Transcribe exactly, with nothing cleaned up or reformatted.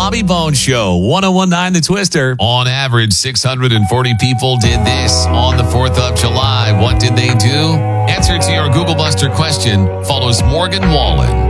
Bobby Bones Show, one oh one point nine The Twister. On average, six hundred forty people did this on the fourth of July. What did they do? Answer to your Google Buster question follows Morgan Wallen.